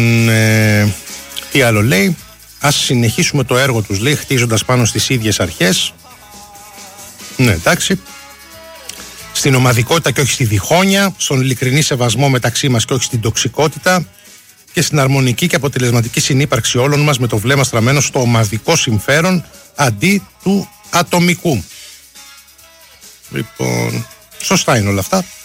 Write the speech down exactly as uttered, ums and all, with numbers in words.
Λοιπόν, ε, τι άλλο λέει? Ας συνεχίσουμε το έργο τους, λέει, χτίζοντας πάνω στις ίδιες αρχές. Ναι, εντάξει. Στην ομαδικότητα και όχι στη διχόνοια, στον ειλικρινή σεβασμό μεταξύ μας και όχι στην τοξικότητα και στην αρμονική και αποτελεσματική συνύπαρξη όλων μας με το βλέμμα στραμμένο στο ομαδικό συμφέρον αντί του ατομικού. Λοιπόν, σωστά είναι όλα αυτά.